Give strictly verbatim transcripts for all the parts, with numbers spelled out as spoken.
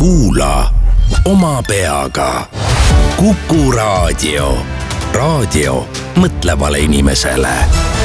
kuula oma peaga. Kuku Raadio. Raadio mõtlevale inimesele.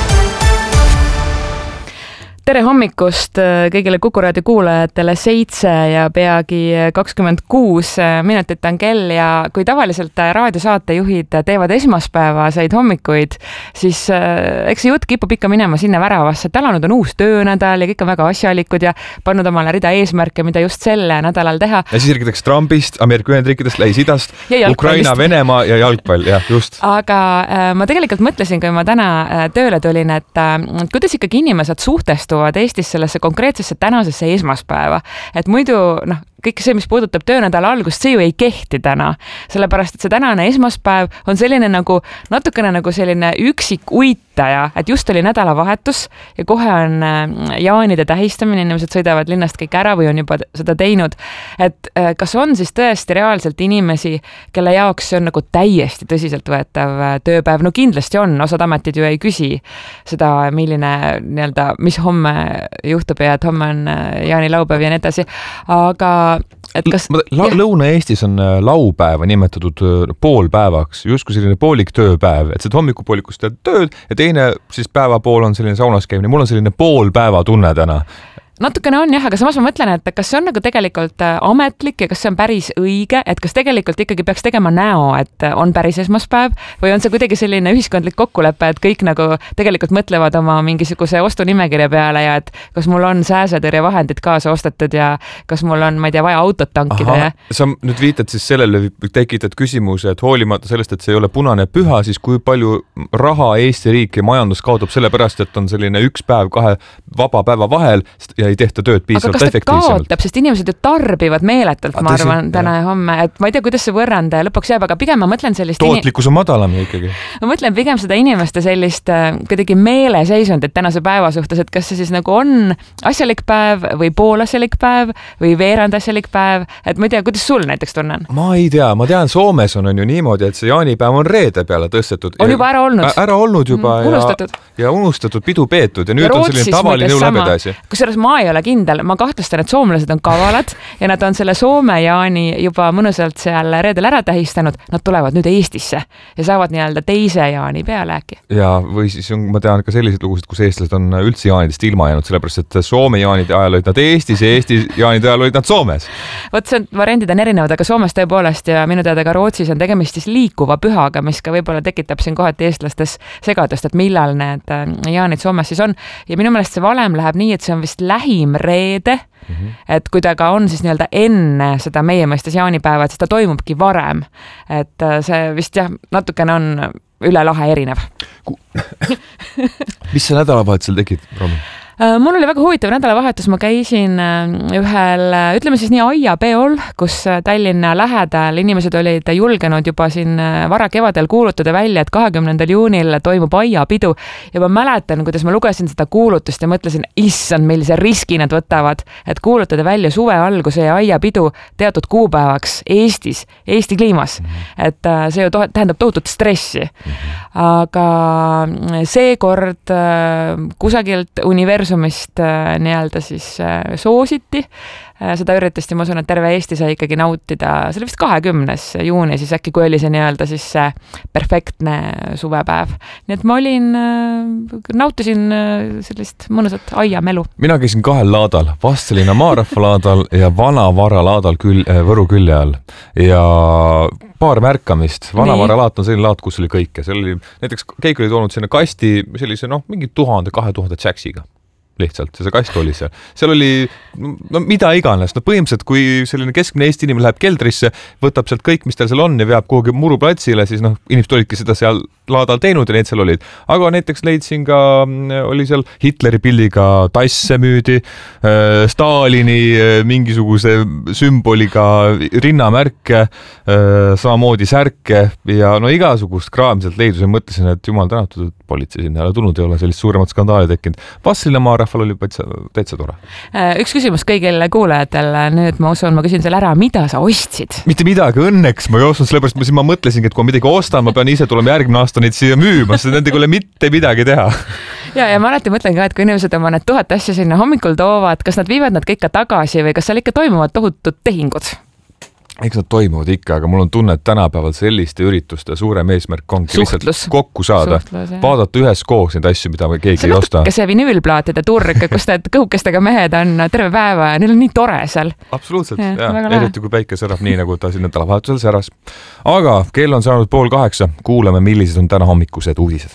Tere hommikust kõigile Kuku Raadio kuulajatele. Seitse ja peagi kakskümmend kuus minutit on kell ja kui tavaliselt raadiosaatejuhid teevad esmaspäevaseid hommikuid, siis eks see jutt kipub ikka minema sinna väravasse, et alanud on uus töönädal ja kõik on väga asjalikud ja pannud omale rida eesmärke, mida just selle nädalal teha. Ja siis räägitakse Trumpist, Ameerika Ühendriikidest, Lähis-Idast, Ukraina, Venemaa ja jalgpall, jah, just. Aga ma tegelikult mõtlesin, kui ma täna tööle tulin, et kuidas ikkagi inimesed suhtestuvad Eestis sellesse konkreetsesse tänasesse esmaspäeva. Et muidu, noh, kõik see, mis puudutab töönädala algust, see ju ei kehti täna. Sellepärast, et see tänane esmaspäev on selline nagu, natukene nagu selline üksik uitaja, et just oli nädalavahetus ja kohe on jaanide tähistamine, inimesed sõidavad linnast kõik ära või on juba seda teinud. Et kas on siis tõesti reaalselt inimesi, kelle jaoks see on nagu täiesti tõsiselt võetav tööpäev? No kindlasti on, osad ametid ju ei küsi seda, milline nii-öelda, mis homme juhtub ja et homme on jaanilaupäev ja nii edasi. Aga et kas... La, Lõuna-Eestis on laupäeva nimetatud poolpäevaks, justkui selline poolik tööpäev, et see hommikupoolikust teed tööd ja teine siis päevapool on selline saunas käimine. Mul on selline poolpäeva tunne täna. Natukene on jah, aga samas ma mõtlen, et kas see on nagu tegelikult ametlik ja kas see on päris õige, et kas tegelikult ikkagi peaks tegema näo, et on päris esmaspäev või on see kuidagi selline ühiskondlik kokkulepe, et kõik nagu tegelikult mõtlevad oma mingisuguse ostunimekirja peale ja et kas mul on sääsetõrjevahendid kaasa ostetud ja kas mul on, ma ei tea, vaja autot tankida. Aha, ja... sa nüüd viitad siis sellele, tekitad küsimuse, et hoolimata sellest, et see ei ole punane püha, siis kui palju raha Eesti riik ja majandus kaotab selle pärast, et on selline üks päev kahe vaba päeva vahel ja ei tehta tööd piisavalt efektiivsemalt. Kaotab, sest inimesed ju tarbivad meeletult, ma arvan, täna ja homme, et ma ei tea, kuidas see võrrand lõpuks jääb, aga pigem ma mõtlen sellist... Tootlikkus on madalam ikkagi. Ma mõtlen pigem seda inimeste sellist kuidagi meeleseisundit tänase päeva suhtes, et kas see siis nagu on asjalik päev või poolasjalik päev või veerand asjalik päev, et ma ei tea, kuidas sul näiteks tunnen? Ma ei tea, ma tean, Soomes on, on ju niimoodi, et see jaanipäev on reede peale tõstetud. On juba ära olnud. Ära olnud juba mm, unustatud. Ja, ja unustatud, pidu peetud ja nüüd ja on selline tavaline nõuläbedasi. Kusjuures ma ei ole kindel, ma kahtlustan, et soomlased on kavalad ja nad on selle Soome jaani juba mõnusalt seal reedel ära tähistanud, nad tulevad nüüd Eestisse ja saavad nii-öelda teise jaani peale äkki. Ja või siis on, ma tean ka selliseid lugusid, kus eestlased on üldse jaanidest ilma jäänud, sellepärast et Soome jaanide ajal olid nad Eestis ja Eesti jaanide ajal olid nad Soomes. Vot see variandid on erinevad, aga Soomes tõepoolest ja minu teada ka Rootsis on tegemist siis liikuva pühaga, mis ka võib-olla tekitab siin kohati eestlastes segadust, et millal need jaanid Soomes siis on. Ja minu meelest see valem läheb nii, et see on vist lähim reede, mm-hmm. et kui ta ka on siis nii-öelda enne seda meie mõistes jaanipäeva, et siis ta toimubki varem. Et see vist jah, natukene on üle lahe erinev. Mis sa nädalavahetusel tegid, Romi? Mul oli väga huvitav nädalavahetus, ma käisin ühel, ütleme siis nii aiapeol, kus Tallinna lähedal inimesed olid julgenud juba siin vara kevadel kuulutada välja, et kahekümnendal juunil toimub aiapidu ja ma mäletan, kuidas ma lugesin seda kuulutust ja mõtlesin, issand, millise riski nad võtavad, et kuulutada välja suve alguse ja aiapidu teatud kuupäevaks Eestis, Eesti kliimas, et see ju to- tähendab tohutut stressi. Aga seekord kusagilt universumist nii-öelda siis soositi. Seda üritasti, ma usun, et terve Eesti sai ikkagi nautida, see oli vist kahekümnes juuni, siis äkki kui oli see nii-öelda siis see perfektne suvepäev. Nii et ma olin, nautisin sellist mõnusat aiamelu. Mina käisin kahel laadal, Vastseliina Maarahva laadal ja Vanavara laadal küll, Võru külje all. Ja paar märkamist. Vanavara laat on selline laat, kus oli kõike. Seal oli, näiteks keegi oli toonud sinna kasti sellise, noh, mingi tuhande, kahe tuhande tšäksiga. Lihtsalt, see kast oli seal. Seal oli, no mida iganes, no põhimõtteliselt, kui selline keskmine Eesti inimene läheb keldrisse, võtab sealt kõik, mis tal seal on ja veab kuhugi muruplatsile, siis noh, inimesed olidki seda seal laadal teinud ja need seal olid. Aga näiteks leidsin ka, oli seal Hitleri pildiga tasse müüdi, Stalini mingisuguse sümboliga rinnamärke, samamoodi särke ja no igasugust kraamselt leidus ja mõtlesin, et jumal tänatud, et politsei sinna ei ole tulnud, ei ole sellist suuremat skandaali tekkinud. Vastseliina Maarahval oli täitsa tore. Üks küsimus kõigile kuulajatel. Nüüd ma usun, ma küsin selle ära, mida sa ostsid? Mitte midagi, õnneks ma ei ostnud, sellepärast ma, ma mõtlesingi, et kui ma midagi ostan, ma pean ise tulema järgmine aasta neid siia müüma, sest nendega ei ole mitte midagi teha. Ja, ja ma alati mõtlen ka, et kui inimesed oma need tuhat asja sinna hommikul toovad, kas nad viivad nad kõik ka tagasi või kas seal ikka toimuvad tohutud tehingud? eks nad toimuvad ikka, aga mul on tunne, et tänapäeval selliste ürituste suurem eesmärk ongi Suhtlus. lihtsalt kokku saada, Suhtlus, vaadata ühes koos neid asju, mida keegi see ei osta. See see vinüülplaatide turg, kus need kõhukestega mehed on terve päeva ja neil on nii tore seal. Absoluutselt, ja, ja, eriti kui päike särab nii, nagu ta siin nädalavahetusel säras. Aga kell on saanud pool kaheksa, kuulame, millised on täna hommikused uudised.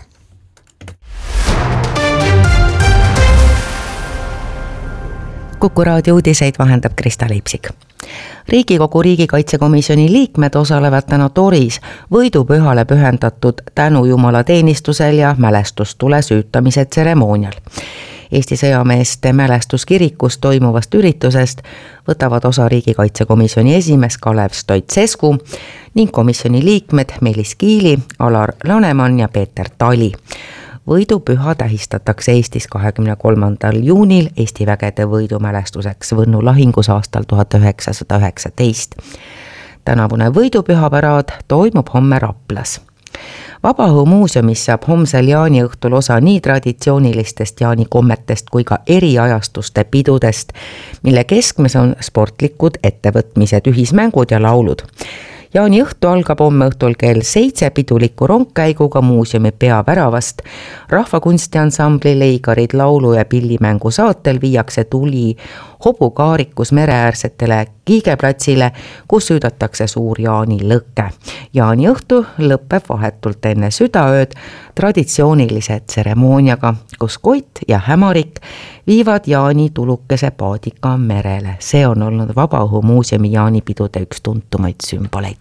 Kuku raadio uudiseid vahendab Krista Leipsik. Riigikogu riigikaitsekomisjoni liikmed osalevad täna Toris võidupühale pühendatud tänujumala teenistusel ja mälestustule süütamise tseremoonial. Eesti sõjameeste mälestuskirikus toimuvast üritusest võtavad osa riigikaitsekomisjoni esimees Kalev Stoicescu ning komisjoni liikmed Meelis Kiili, Alar Laneman ja Peeter Tali. Võidupüha tähistatakse Eestis kahekümne kolmandal juunil Eesti vägede võidumälestuseks Võnnu lahingus aastal tuhat üheksasada üheksateist. Tänavune võidupühaparaad toimub homme Raplas. Vabaõhumuuseumis saab homsel jaaniõhtul osa nii traditsioonilistest jaanikommetest kui ka eriajastuste pidudest, mille keskmes on sportlikud ettevõtmised, ühismängud ja laulud. Jaani õhtu algab homme õhtul kell seitse piduliku rongkäiguga muuseumi peaväravast. Rahvakunstiansambli Leigarid laulu- ja pillimängu saatel viiakse tuli hobukaarikus mereäärsetele Kiigeplatsile, kus süüdatakse suur Jaani lõkke. Jaani õhtu lõpeb vahetult enne südaööd traditsioonilise tseremooniaga, kus Koit ja Hämarik viivad Jaani tulukese paadika merele. See on olnud Vabaõhumuuseumi jaanipidude üks tuntumaid sümboleid.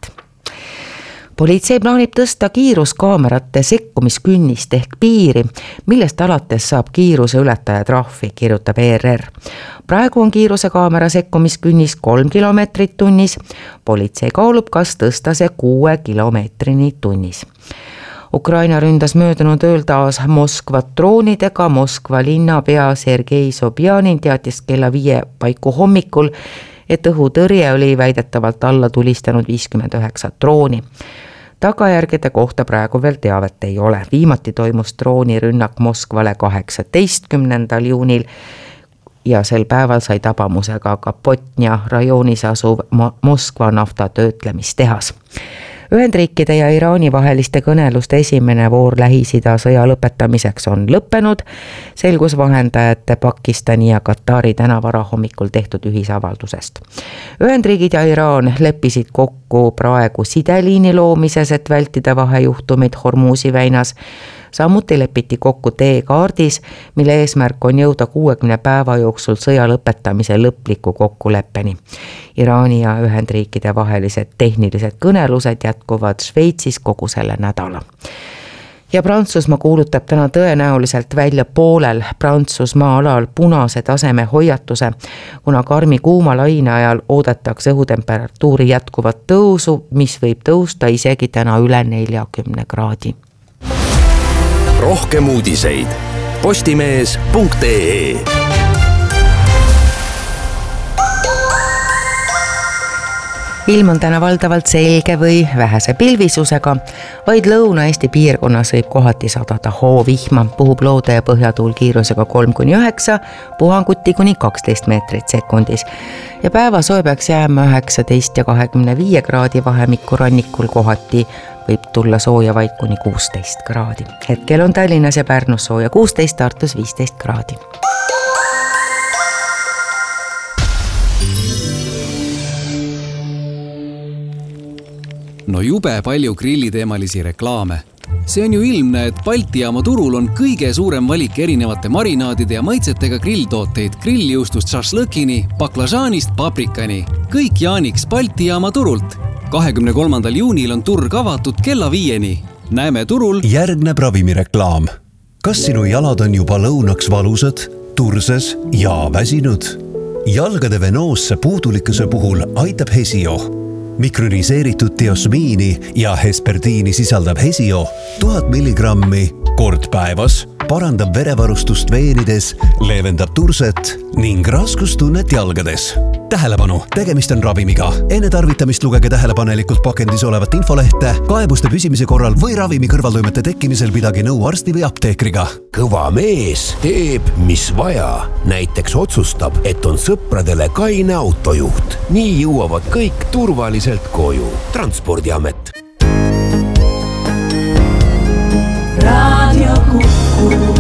Politsei plaanib tõsta kiiruskaamerate sekkumiskünnist ehk piiri, millest alates saab kiiruse ületaja trahvi, kirjutab E R R. Praegu on kiirusekaamera sekkumiskünnis kolm kilomeetrit tunnis. Politsei kaalub, kas tõsta see kuue kilomeetrini tunnis. Ukraina ründas möödunud ööl taas Moskvat droonidega. Moskva linnapea Sergei Sobjanin teatis kella viie paiku hommikul, et õhutõrje oli väidetavalt alla tulistanud viiskümmend üheksa drooni. Tagajärgede kohta praegu veel teavet ei ole. Viimati toimus droonirünnak Moskvale kaheksateistkümnendal juunil ja sel päeval sai tabamusega Kapotnia rajoonis asuv Moskva naftatöötlemistehas. Ühendriikide ja Iraani vaheliste kõneluste esimene voor Lähis-Ida sõja lõpetamiseks on lõppenud. Selgus vahendajate Pakistani ja Katari täna varahommikul tehtud ühisavaldusest. Ühendriigid ja Iraan leppisid kokku praegu sideliini loomises, et vältida vahejuhtumid Hormuzi väinas. Samuti lepiti kokku teekaardis, mille eesmärk on jõuda kuuekümne päeva jooksul sõja lõpetamise lõpliku kokkuleppeni. Iraani ja Ühendriikide vahelised tehnilised kõnelused jätkuvad Šveitsis kogu selle nädala. Ja Prantsusmaa kuulutab täna tõenäoliselt välja poolel Prantsusmaa alal punase taseme hoiatuse, kuna karmi kuuma laine ajal oodatakse õhutemperatuuri jätkuvat tõusu, mis võib tõusta isegi täna üle neljakümne kraadi. Rohkem uudiseid postimees punkt ee. Ilm on täna valdavalt selge või vähese pilvisusega, vaid Lõuna-Eesti piirkonnas võib kohati sadada hoovihma, puhub loode ja põhjatuul kiirusega kolm kuni üheksa, puhanguti kuni kaksteist meetrit sekundis. Ja päeva soe peaks jääma üheksateist ja kahekümne viie kraadi vahemikku, rannikul kohati võib tulla sooja vaid kuni kuusteist kraadi. Hetkel on Tallinnas ja Pärnus sooja kuusteist, Tartus viisteist kraadi. No jube palju grilliteemalisi reklaame. See on ju ilmne, et Balti jaama turul on kõige suurem valik erinevate marinaadide ja maitsetega grilltooteid grilljõustust šašlõkini, baklažaanist paprikani. Kõik jaaniks Balti jaama turult. kahekümne kolmandal juunil on turg avatud kella viieni. Näeme turul. Järgneb ravimireklaam. Kas sinu jalad on juba lõunaks valusad, turses ja väsinud? Jalgade venoosse puudulikkuse puhul aitab Hesio. Mikroniseeritud diosmiini ja hesperdiini sisaldab Hesio tuhat milligrammi kord päevas, parandab verevarustust veenides, leevendab turset ning raskustunnet jalgades. tähelepanu, tegemist on ravimiga. Enne tarvitamist lugege tähelepanelikult pakendis olevat infolehte, kaebuste püsimise korral või ravimi kõrvaltoimete tekkimisel pidage nõu arsti või apteekriga. Kõva mees teeb, mis vaja. Näiteks otsustab, et on sõpradele kaine autojuht. Nii jõuavad kõik turvaliselt koju. Transpordiamet. Radio Kuku.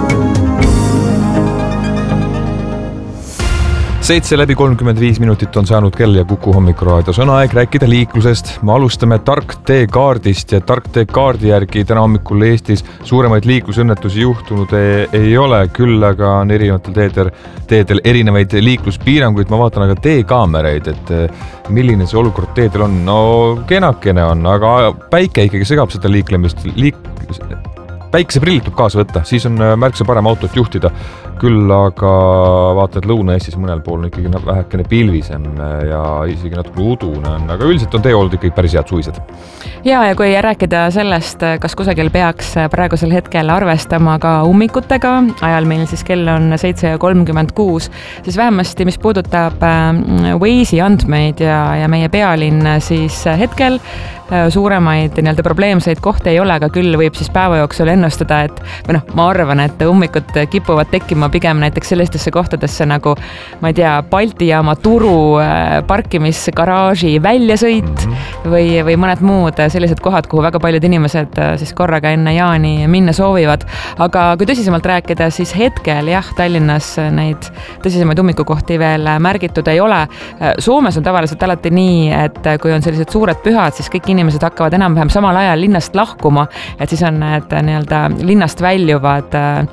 seitse läbi kolmkümmend viis minutit on saanud kell ja Kuku hommikuraadios on aeg rääkida liiklusest. Me alustame Tark teekaardist ja Tark teekaardi järgi täna hommikul Eestis suuremaid liiklusõnnetusi juhtunud ei, ei ole, küll aga on erinevatel teedel, teedel erinevaid liikluspiiranguid. Ma vaatan aga teekaameraid, et milline see olukord teedel on. No kenakene on, aga päike ikkagi segab seda liiklemist. Liik... Päikseprillid tuleb kaasa võtta, siis on märksa parem autot juhtida. Küll aga vaatan, et Lõuna-Eestis mõnel pool on ikkagi vähekene pilvisem ja isegi natuke udune on, aga üldiselt on tee olnud ikkagi päris head suvised. Ja, ja kui rääkida sellest, kas kusagil peaks praegusel hetkel arvestama ka ummikutega, ajal meil siis kell on seitse kolmkümmend kuus, siis vähemasti, mis puudutab Waze'i andmeid ja, ja meie pealinn, siis hetkel suuremaid nii-öelda probleemseid kohti ei ole, aga küll võib siis päeva jooksul ennustada, et või noh, ma arvan, et ummikud kipuvad tekkima pigem näiteks sellistesse kohtadesse nagu, ma ei tea, Balti jaama turu parkimisgaraaži väljasõit mm-hmm. või, või mõned muud sellised kohad, kuhu väga paljud inimesed siis korraga enne jaani minna soovivad. Aga kui tõsisemalt rääkida, siis hetkel jah, Tallinnas neid tõsisemaid ummikukohti veel märgitud ei ole. Soomes on tavaliselt alati nii, et kui on sellised suured pühad, siis kõik inimesed hakkavad enam-vähem samal ajal linnast lahkuma, et siis on need nii-öelda linnast väljuvad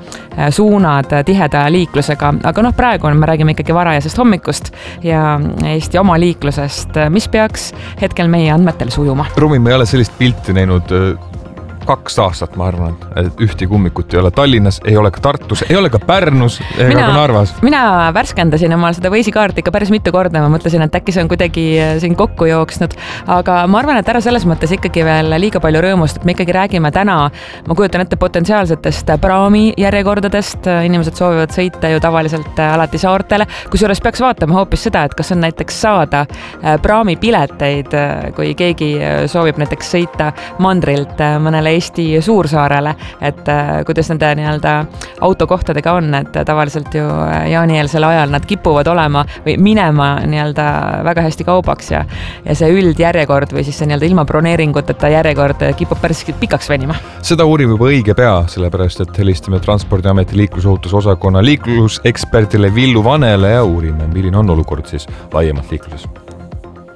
suunad tiheda liiklusega. Aga noh, praegu me räägime ikkagi varajasest hommikust ja Eesti oma liiklusest, mis peaks hetkel meie andmetel sujuma. Rumi, me ei ole sellist pilti näinud kaks aastat, ma arvan, et ühti kummikut ei ole Tallinnas, ei ole ka Tartus, ei ole ka Pärnus ega mina, ka Narvas. Mina värskendasin omal seda Waze'i kaarti ikka päris mitu korda, ma mõtlesin, et äkki see on kuidagi siin kokku jooksnud, aga ma arvan, et ära selles mõttes ikkagi veel liiga palju rõõmust, et me ikkagi räägime täna, ma kujutan ette potentsiaalsetest praami järjekordadest, inimesed soovivad sõita ju tavaliselt alati saartele, kusjuures peaks vaatama hoopis seda, et kas on näiteks saada praami pileteid, kui keegi soovib näiteks sõita mandrilt mõnele Eesti suursaarele, et kuidas nende nii-öelda autokohtadega on, et tavaliselt ju jaanieelsel ajal nad kipuvad olema või minema nii-öelda väga hästi kaubaks ja, ja see üldjärjekord või siis see nii-öelda ilma broneeringuteta järjekord kipub päris pikaks venima. Seda uurib juba õige pea, sellepärast et helistame Transpordiameti liiklusohutusosakonna liikluseksperdile Villu Vanele ja uurime, milline on olukord siis laiemalt liikluses.